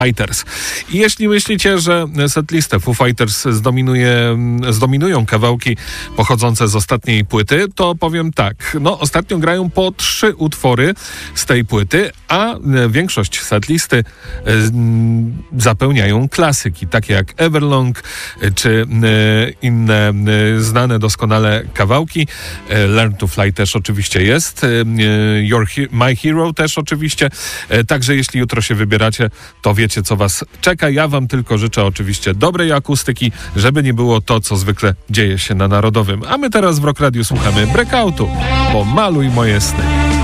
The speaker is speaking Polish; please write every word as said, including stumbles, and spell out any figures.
Fighters. I jeśli myślicie, że setlistę Foo Fighters zdominuje, zdominują kawałki pochodzące z ostatniej płyty, to powiem tak. No, ostatnio grają po trzy utwory z tej płyty, a większość setlisty zapełniają klasyki, takie jak Everlong, czy inne znane doskonale kawałki. Learn to Fly też oczywiście jest. Your, My Hero też oczywiście. Także jeśli jutro się wybieracie, to wiecie, co was czeka. Ja wam tylko życzę oczywiście dobrej akustyki, żeby nie było to, co zwykle dzieje się na Narodowym. A my teraz w Rock Radiu słuchamy Breakoutu, bo maluj moje sny.